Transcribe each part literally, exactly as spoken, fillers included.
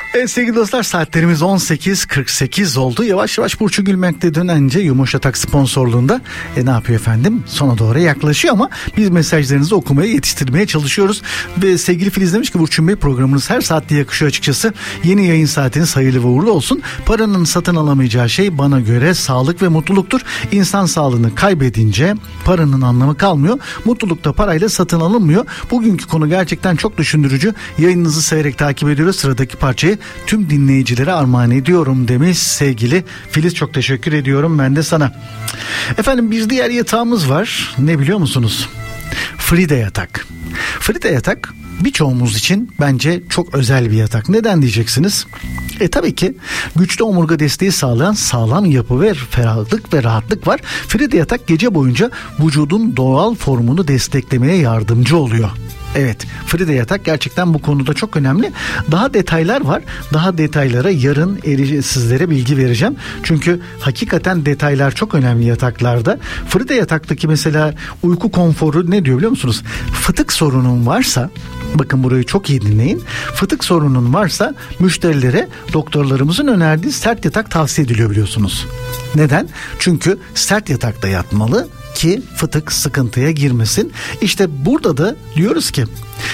Evet sevgili dostlar, saatlerimiz on sekiz kırk sekiz oldu. Yavaş yavaş Burcu Gülmek'te dönence Yumuşatak sponsorluğunda e ne yapıyor efendim? Sona doğru yaklaşıyor ama biz mesajlarınızı okumaya, yetiştirmeye çalışıyoruz. Ve sevgili Filiz demiş ki Burçun Bey, programınız her saatte yakışıyor açıkçası. Yeni yayın saatiniz hayırlı ve uğurlu olsun. Paranın satın alamayacağı şey bana göre sağlık ve mutluluktur. İnsan sağlığını kaybedince paranın anlamı kalmıyor. Mutluluk da parayla satın alınmıyor. Bugünkü konu gerçekten çok düşündürücü. Yayınınızı severek takip ediyoruz. Sıradaki parçayı tüm dinleyicilere armağan ediyorum demiş sevgili Filiz. Çok teşekkür ediyorum ben de sana. Efendim bir diğer yatağımız var. Ne biliyor musunuz? Frida yatak. Frida yatak birçoğumuz için bence çok özel bir yatak. Neden diyeceksiniz? E tabii ki güçlü omurga desteği sağlayan sağlam yapı ve ferahlık ve rahatlık var. Frida yatak gece boyunca vücudun doğal formunu desteklemeye yardımcı oluyor. Evet, Frida yatak gerçekten bu konuda çok önemli. Daha detaylar var. Daha detaylara yarın eri, sizlere bilgi vereceğim. Çünkü hakikaten detaylar çok önemli yataklarda. Frida yataktaki mesela uyku konforu ne diyor biliyor musunuz? Fıtık sorunun varsa, bakın burayı çok iyi dinleyin. Fıtık sorunun varsa müşterilere doktorlarımızın önerdiği sert yatak tavsiye ediliyor biliyorsunuz. Neden? Çünkü sert yatakta yatmalı ki fıtık sıkıntıya girmesin. İşte burada da diyoruz ki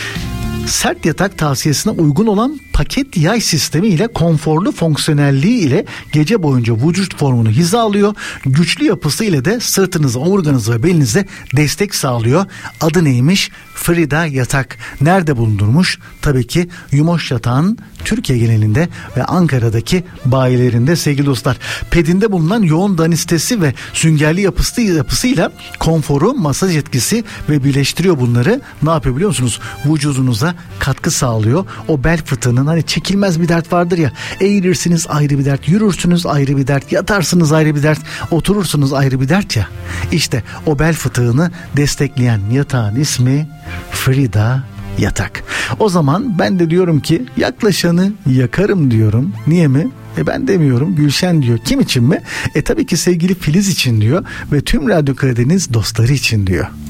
sert yatak tavsiyesine uygun olan paket yay sistemi ile konforlu fonksiyonelliği ile gece boyunca vücut formunu hizalıyor. Güçlü yapısı ile de sırtınıza, omurganıza ve belinize destek sağlıyor. Adı neymiş? Frida yatak. Nerede bulundurmuş? Tabii ki Yumoş Yatağın Türkiye genelinde ve Ankara'daki bayilerinde sevgili dostlar. Pedinde bulunan yoğun danistesi ve süngerli yapısı, yapısıyla konforu, masaj etkisi ve birleştiriyor bunları. Ne yapıyor biliyor musunuz? Vücudunuza katkı sağlıyor. O bel fıtığının hani çekilmez bir dert vardır ya. Eğilirsiniz ayrı bir dert, yürürsünüz ayrı bir dert, yatarsınız ayrı bir dert, oturursunuz ayrı bir dert ya. İşte o bel fıtığını destekleyen yatağın ismi Frida yatak. O zaman ben de diyorum ki yaklaşanı yakarım diyorum. Niye mi? E ben demiyorum, Gülşen diyor. Kim için mi? E tabii ki sevgili Filiz için diyor ve tüm Radyo Karadeniz dostları için diyor.